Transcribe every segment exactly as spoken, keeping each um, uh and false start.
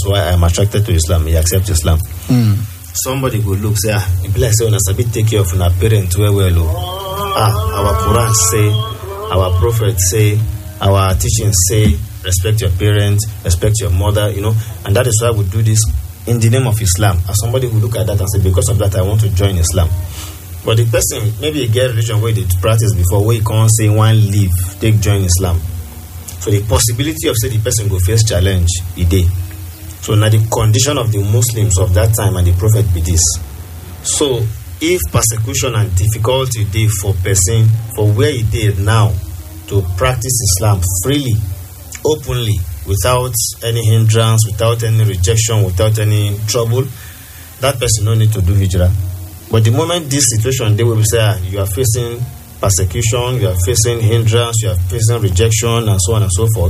why I'm attracted to Islam. He accepts Islam. Mm. Somebody go look, say, ah, it be like say, when I take care of our parents well, well, oh. ah, our Quran say, our Prophet say, our teachings say, respect your parents, respect your mother, you know, and that is why we do this in the name of Islam. And somebody will look at that and say, because of that, I want to join Islam. But the person, maybe he get religion where they practice before, where he can't say one leave, take join Islam. So the possibility of say the person go face challenge, he did. So now the condition of the Muslims of that time and the Prophet be this. So if persecution and difficulty did for person, for where he did now, to practice Islam freely, openly, without any hindrance, without any rejection, without any trouble, that person no need to do hijrah. But the moment this situation, they will say, ah, you are facing persecution, you are facing hindrance, you are facing rejection, and so on and so forth.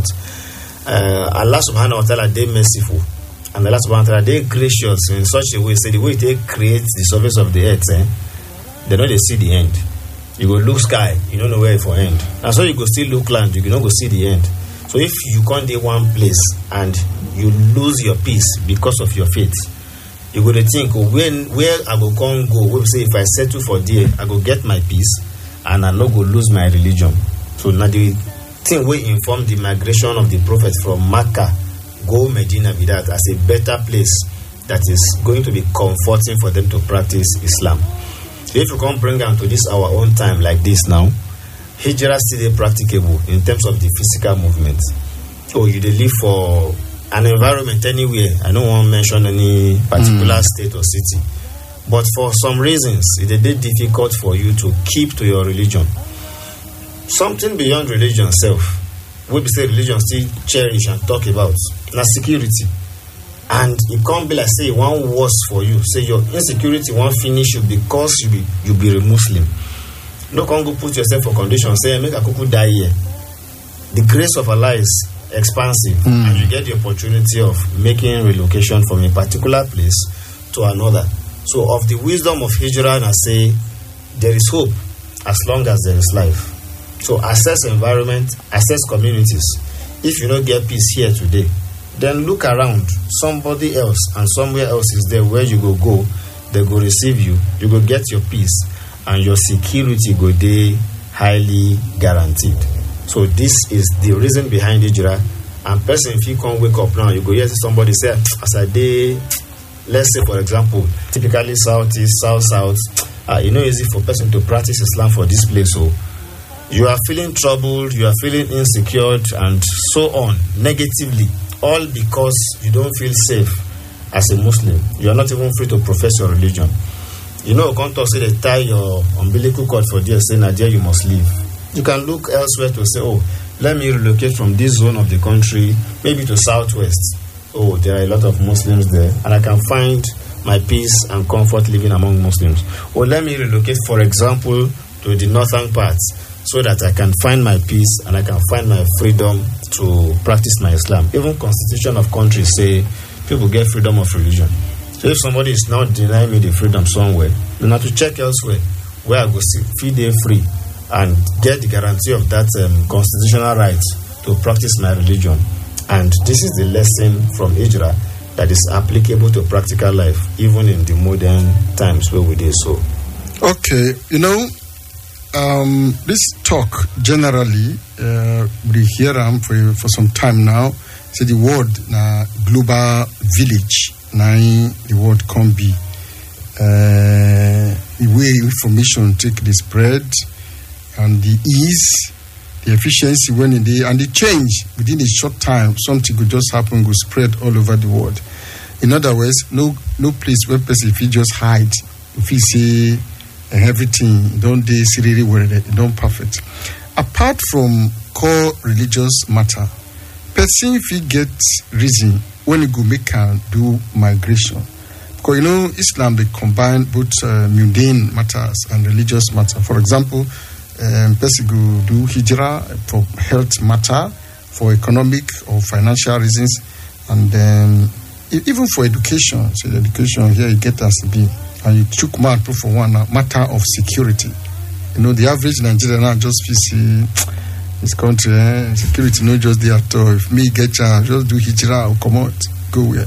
Uh, Allah subhanahu wa ta'ala, they merciful. And Allah subhanahu wa ta'ala, they gracious in such a way, say the way they create the surface of the earth, eh, they know they see the end. You go look sky, you don't know where it for end. And so you go still look land, you don't go see the end. So if you can't do one place and you lose your peace because of your faith, you go to think, oh, when where I go come go, we say if I settle for there, I go get my peace and I not go lose my religion. So now the thing we inform the migration of the Prophet from Mecca, go Medina with that as a better place that is going to be comforting for them to practice Islam. So if you come bring them to this our own time like this now, hijrah still practicable in terms of the physical movement. So you dey live for an environment anywhere. I don't want to mention any particular mm. state or city, but for some reasons it is difficult for you to keep to your religion. Something beyond religion self, we say religion still cherish and talk about na security, and it can't be like say one worse for you. Say your insecurity won't finish you because you be you be a Muslim. No can go put yourself for condition. Say make a cuckoo die here. The grace of Allah is expansive, mm. and you get the opportunity of making relocation from a particular place to another. So, of the wisdom of hijrah, I say there is hope as long as there is life. So, assess environment, assess communities. If you don't get peace here today, then look around. Somebody else and somewhere else is there where you go go. They go receive you. You go get your peace, and your security go day highly guaranteed. So this is the reason behind hijrah. And person, if you can't wake up now, you go hear somebody say, as a day, let's say for example, typically southeast, south south, uh, you know, easy for person to practice Islam for this place. So you are feeling troubled, you are feeling insecure, and so on, negatively, all because you don't feel safe as a Muslim. You are not even free to profess your religion. You know, can't say they tie your umbilical cord for there, say, Nadia, you must leave. You can look elsewhere to say, oh, let me relocate from this zone of the country, maybe to southwest. Oh, there are a lot of Muslims there, and I can find my peace and comfort living among Muslims. Or let me relocate, for example, to the northern parts, so that I can find my peace and I can find my freedom to practice my Islam. Even constitution of countries say people get freedom of religion. So if somebody is now denying me the freedom somewhere, then I have to check elsewhere where I go see, feel they free and get the guarantee of that um, constitutional right to practice my religion. And this is the lesson from hijrah that is applicable to practical life, even in the modern times where we do so. Okay, you know, um, this talk generally, uh, we hear them for, for some time now. Say the word na global village, na the word can be uh, the way information take the spread and the ease, the efficiency when it is, and the change within a short time. Something could just happen, go spread all over the world. In other words, no no place where person if you just hide, if you say uh, everything don't they see really well, don't perfect. Apart from core religious matter, person if you get reason when you go make and do migration. Because you know Islam they combine both uh, mundane matters and religious matter. For example, um, person go do hijrah for health matter, for economic or financial reasons, and then even for education. So the education here you get as to be, and you took man for one uh, matter of security. You know the average Nigerian now just see this country eh, security no just there at all. If me get chance, just do hijrah or come out, go where.